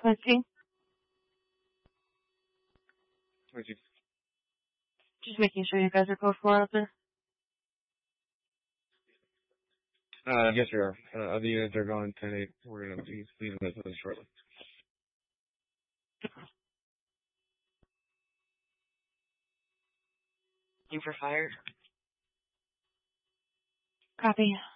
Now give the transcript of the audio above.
Quincy, Would you? just making sure you guys are code 4 out there. Yes, we are. The units are going 10-8. We're going to be leaving this shortly. You for fire? Copy.